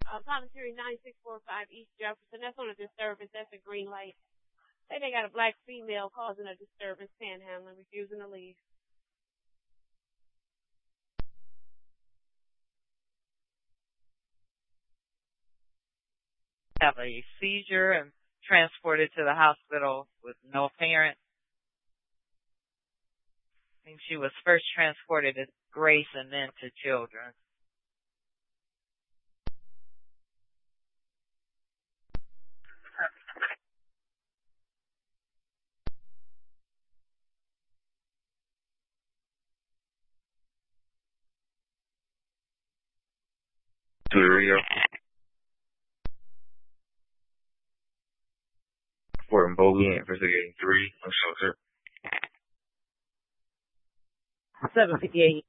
Commentary 9645 East Jefferson. That's on a disturbance. That's a green light. Say they got a black female causing a disturbance, panhandling, refusing to leave. Have a seizure and transported to the hospital with no parent. I think she was first transported to Grace and then to Children's. To the Rio. Fort Bogey, investigating 3 on shelter. 758.